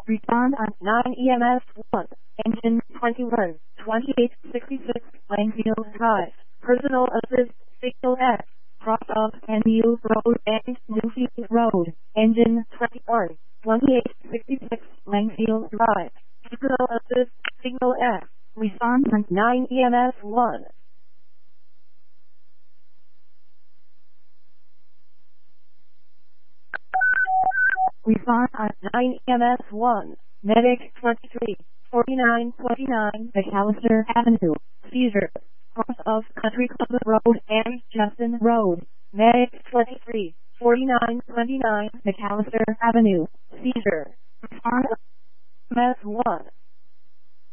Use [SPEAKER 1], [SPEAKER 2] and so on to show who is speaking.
[SPEAKER 1] Respond on 9 EMS 1. Engine 21, 2866, Langfield Drive. Personal assist, signal X. Cross off NU Road and Newfield Road. Engine 21, 2866, Langfield Drive. Personal assist, signal X. Respond on 9 EMS 1. Respond on 9 EMS 1. Medic 23, 4929, McAllister Avenue. Seizure. Cross of Country Club Road and Justin Road. Medic 23, 4929, McAllister Avenue. Seizure. Respond on EMS 1.